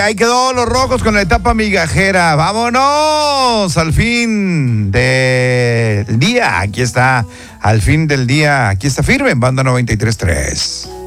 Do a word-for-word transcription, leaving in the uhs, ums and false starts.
ahí quedó los rojos con la etapa migajera. Vámonos al fin del día. Aquí está, al fin del día. Aquí está firme en Banda noventa y tres punto tres.